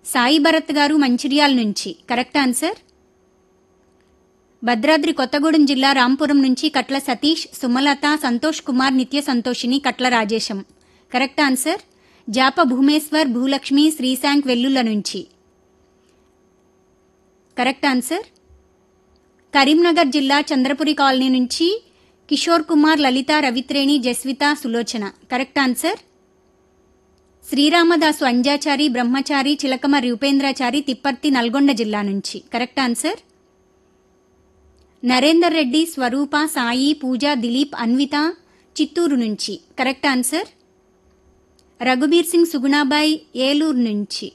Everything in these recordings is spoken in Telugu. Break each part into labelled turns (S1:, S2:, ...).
S1: సాయి భరత్ గారు మంచిర్యాల నుంచి కరెక్ట్ ఆన్సర్. భద్రాద్రి కొత్తగూడెం జిల్లా రాంపురం నుంచి కట్ల సతీష్, సుమలత, సంతోష్ కుమార్, నిత్య సంతోషిని, కట్ల రాజేశం కరెక్ట్ ఆన్సర్. జాప భూమేశ్వర్, భూలక్ష్మి, శ్రీశాంక్ వెల్లుల నుంచి కరెక్ట్ ఆన్సర్. కరీంనగర్ జిల్లా చంద్రపురి కాలనీ నుంచి కిషోర్ కుమార్, లలిత, రవిత్రేణి, జస్విత, సులోచన కరెక్ట్ ఆన్సర్. శ్రీరామదాసు అంజాచారి, బ్రహ్మచారి, చిలకమ రూపేంద్రాచారి, తిప్పర్తి, నల్గొండ జిల్లా నుంచి కరెక్ట్ ఆన్సర్. నరేందర్ రెడ్డి, స్వరూప, సాయి, పూజ, దిలీప్, అన్విత, చిత్తూరు నుంచి కరెక్ట్ ఆన్సర్. రఘుబీర్ సింగ్, సుగుణాబాయ్, ఏలూరు నుంచి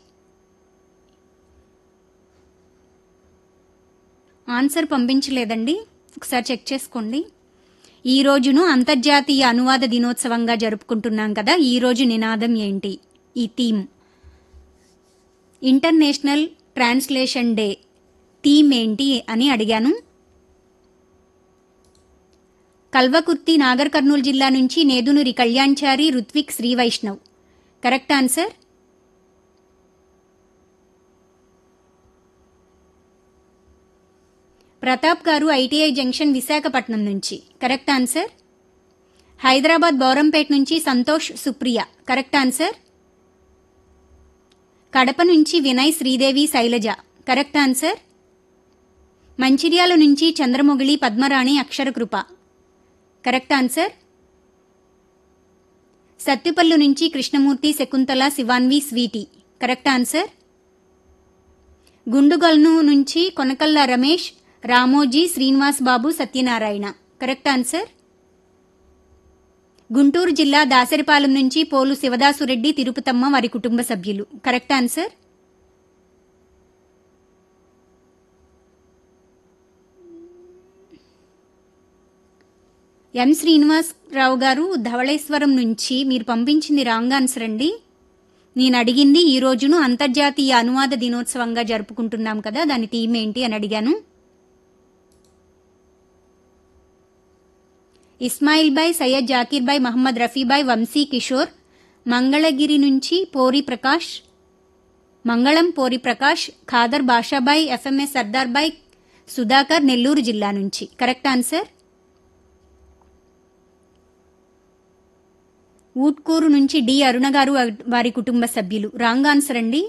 S1: ఆన్సర్ పంపించలేదండి, ఒకసారి చెక్ చేసుకోండి. ఈ రోజును అంతర్జాతీయ అనువాద దినోత్సవంగా జరుపుకుంటున్నాం కదా, ఈ రోజు నినాదం ఏంటి? ఈ theme international translation day theme ఏంటి అని అడిగాను. కల్వకుర్తి, నాగర్ కర్నూలు జిల్లా నుంచి నేదునూరి కళ్యాణ్చారి, రుత్విక్, శ్రీ వైష్ణవ్ కరెక్ట్ ఆన్సర్. ప్రతాప్ గారు ఐటీఐ జంక్షన్, విశాఖపట్నం నుంచి కరెక్ట్ ఆన్సర్. హైదరాబాద్ బౌరంపేట నుంచి సంతోష్, సుప్రియ కరెక్ట్ ఆన్సర్. కడప నుంచి వినయ్, శ్రీదేవి, శైలజ కరెక్ట్ ఆన్సర్. మంచిర్యాల నుంచి చంద్రమొగిలి, పద్మరాణి, అక్షరకృప కరెక్ట్ ఆన్సర్. సత్తుపల్లు నుంచి Krishnamurthy, Shakuntala, Shivanvi, Sweety correct answer. గుండుగల్ను నుంచి కొనకల్ల రమేష్, రామోజీ, శ్రీనివాస్ బాబు, సత్యనారాయణ కరెక్ట్ ఆన్సర్. గుంటూరు జిల్లా దాసరిపాలెం నుంచి పోలు శివదాసురెడ్డి, తిరుపతమ్మ, వారి కుటుంబ సభ్యులు కరెక్ట్ ఆన్సర్. ఎం శ్రీనివాసరావు గారు ధవళేశ్వరం నుంచి మీరు పంపించింది రాంగ్ ఆన్సర్ అండి. నేను అడిగింది ఈ రోజును అంతర్జాతీయ అనువాద దినోత్సవంగా జరుపుకుంటున్నాం కదా, దాని థీమ్ ఏంటి అని అడిగాను. ఇస్మాయిల్ బాయ్, సయ్యద్ జాకీర్ బాయ్, మహమ్మద్ రఫీబాయ్, వంశీ కిషోర్, మంగళగిరి నుంచి మంగళం పోరి ప్రకాష్, ఖాదర్ బాషాబాయ్, ఎఫ్ఎంఎస్ సర్దార్ బాయ్, సుధాకర్, నెల్లూరు జిల్లా నుంచి కరెక్ట్ ఆన్సర్. ఊట్కూరు నుంచి డి అరుణ గారు, వారి కుటుంబ సభ్యులు రాంగ్ ఆన్సర్ అండి.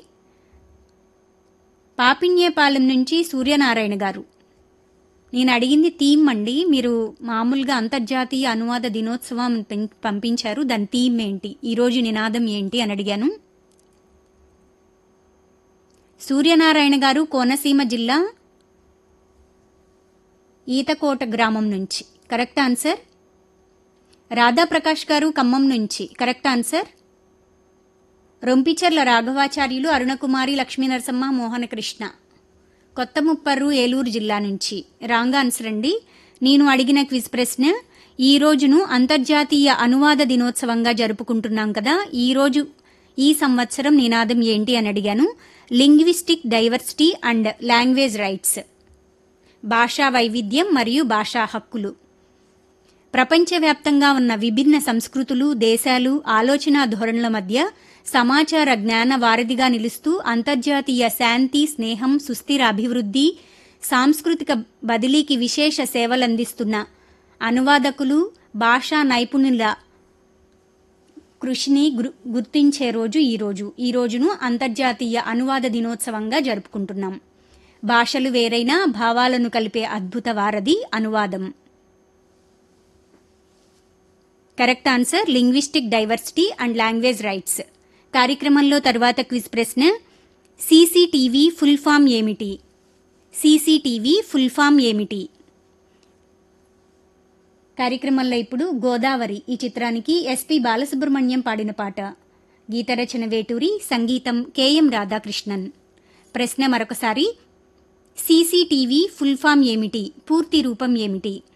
S1: పాపిన్యేపాలెం నుంచి సూర్యనారాయణ గారు, నేను అడిగింది థీమ్ అండి, మీరు మామూలుగా అంతర్జాతీయ అనువాద దినోత్సవం పంపించారు, దాని థీమ్ ఏంటి, ఈరోజు నినాదం ఏంటి అని అడిగాను. సూర్యనారాయణ గారు కోనసీమ జిల్లా ఈతకోట గ్రామం నుంచి కరెక్ట్ ఆన్సర్. రాధాప్రకాష్ గారు ఖమ్మం నుంచి కరెక్ట్ ఆన్సర్. రొంపిచెర్ల రాఘవాచార్యులు, అరుణకుమారి, లక్ష్మీనరసమ్మ, మోహనకృష్ణ, కొత్త ముప్పర్రు, ఏలూరు జిల్లా నుంచి రాంగ్ ఆన్సర్ అండి. నేను అడిగిన క్విజ్ ప్రశ్న ఈ రోజును అంతర్జాతీయ అనువాద దినోత్సవంగా జరుపుకుంటున్నాం కదా, ఈ సంవత్సరం నినాదం ఏంటి అని అడిగాను. Linguistic diversity and language rights, భాషా వైవిధ్యం మరియు భాషా హక్కులు. ప్రపంచవ్యాప్తంగా ఉన్న విభిన్న సంస్కృతులు, దేశాలు, ఆలోచనా ధోరణుల మధ్య సమాచార జ్ఞాన వారధిగా నిలుస్తూ అంతర్జాతీయ శాంతి, స్నేహం, సుస్థిర అభివృద్ధి, సాంస్కృతిక బదిలీకి విశేష సేవలందిస్తున్న అనువాదకులు, భాషా నైపుణుల కృషిని గుర్తించే రోజు ఈ రోజును అంతర్జాతీయ అనువాద దినోత్సవంగా జరుపుకుంటున్నాం. భాషలు వేరైనా భావాలను కలిపే అద్భుత వారధి అనువాదం. Correct answer linguistic diversity and language rights. కార్యక్రమంలో తర్వాత క్విజ్ ప్రశ్న, సీసీటీవీ ఫుల్ ఫామ్ ఏమిటి? సీసీటీవీ ఫుల్ ఫామ్ ఏమిటి? కార్యక్రమంలో ఇప్పుడు గోదావరి ఈ చిత్రానికి ఎస్పి బాలసుబ్రహ్మణ్యం పాడిన పాట. గీతరచన వేటూరి, సంగీతం కెఎం రాధాకృష్ణన్. ప్రశ్న మరొకసారి, సీసీటీవీ ఫుల్ ఫామ్ ఏమిటి? పూర్తి రూపం ఏమిటి?